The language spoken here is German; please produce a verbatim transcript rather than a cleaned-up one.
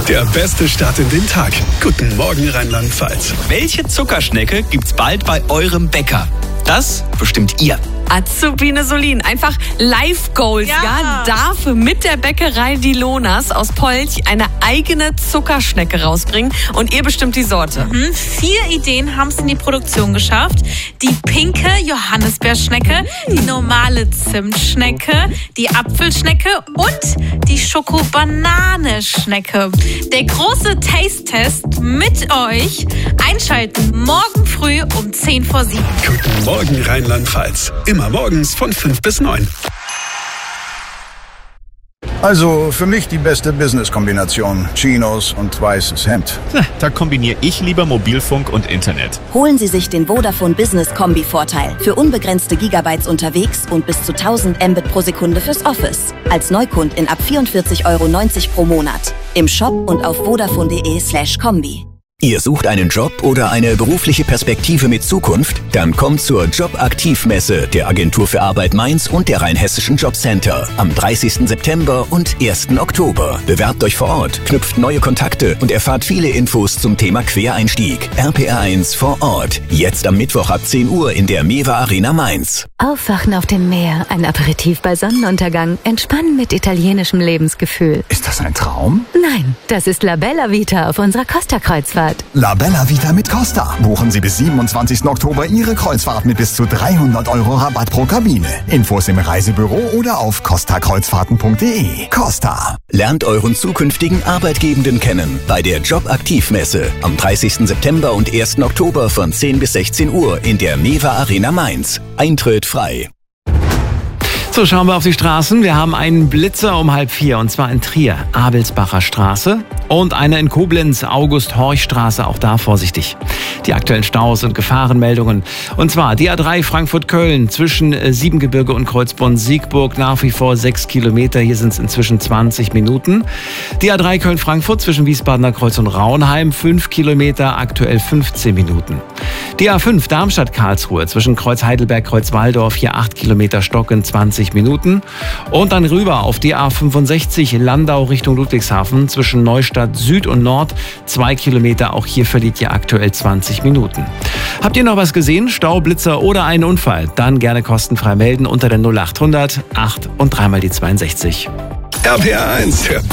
Der beste Start in den Tag. Guten Morgen Rheinland-Pfalz. Welche Zuckerschnecke gibt's bald bei eurem Bäcker? Das bestimmt ihr. Azubine Solin, einfach Live Goals, ja. ja, darf mit der Bäckerei Die Lonas aus Polch eine eigene Zuckerschnecke rausbringen und ihr bestimmt die Sorte. Mhm. Vier Ideen haben es in die Produktion geschafft. Die pinke Johannisbeerschnecke, mhm. die normale Zimtschnecke, die Apfelschnecke und die Schoko-Banane-Schnecke. Der große Taste-Test mit euch. Einschalten morgen früh um zehn vor sieben. Guten Morgen Rheinland-Pfalz. Immer morgens von fünf bis neun. Also für mich die beste Business-Kombination. Chinos und weißes Hemd. Na, da kombiniere ich lieber Mobilfunk und Internet. Holen Sie sich den Vodafone Business Kombi-Vorteil. Für unbegrenzte Gigabytes unterwegs und bis zu tausend Mbit pro Sekunde fürs Office. Als Neukundin ab vierundvierzig Euro neunzig pro Monat. Im Shop und auf vodafone.de slash Kombi. Ihr sucht einen Job oder eine berufliche Perspektive mit Zukunft? Dann kommt zur Jobaktivmesse der Agentur für Arbeit Mainz und der Rheinhessischen Jobcenter am dreißigsten September und ersten Oktober. Bewerbt euch vor Ort, knüpft neue Kontakte und erfahrt viele Infos zum Thema Quereinstieg. R P R eins vor Ort. Jetzt am Mittwoch ab zehn Uhr in der Mewa Arena Mainz. Aufwachen auf dem Meer, ein Aperitif bei Sonnenuntergang, entspannen mit italienischem Lebensgefühl. Ist das ein Traum? Nein, das ist La Bella Vita auf unserer Costa-Kreuzfahrt. La Bella Vita mit Costa. Buchen Sie bis siebenundzwanzigsten Oktober Ihre Kreuzfahrt mit bis zu dreihundert Euro Rabatt pro Kabine. Infos im Reisebüro oder auf costa kreuzfahrten punkt de. Costa. Lernt euren zukünftigen Arbeitgebenden kennen bei der Jobaktivmesse am dreißigsten September und ersten Oktober von zehn bis sechzehn Uhr in der Mewa Arena Mainz. Eintritt frei. So, schauen wir auf die Straßen. Wir haben einen Blitzer um halb vier, und zwar in Trier, Abelsbacher Straße, und eine in Koblenz, August-Horch-Straße, auch da vorsichtig. Die aktuellen Staus und Gefahrenmeldungen. Und zwar die A drei Frankfurt-Köln zwischen Siebengebirge und Kreuzborn-Siegburg nach wie vor sechs Kilometer. Hier sind es inzwischen zwanzig Minuten. Die A drei Köln-Frankfurt zwischen Wiesbadener Kreuz und Raunheim fünf Kilometer, aktuell fünfzehn Minuten. Die A fünf Darmstadt-Karlsruhe zwischen Kreuz Heidelberg, Kreuz Walldorf, hier acht Kilometer Stocken, zwanzig Minuten. Und dann rüber auf die A fünfundsechzig Landau Richtung Ludwigshafen zwischen Neustadt Süd und Nord, zwei Kilometer, auch hier verliert ihr aktuell zwanzig Minuten. Habt ihr noch was gesehen? Stau, Blitzer oder einen Unfall? Dann gerne kostenfrei melden unter der null achthundert acht und dreimal die zweiundsechzig. R P R eins, der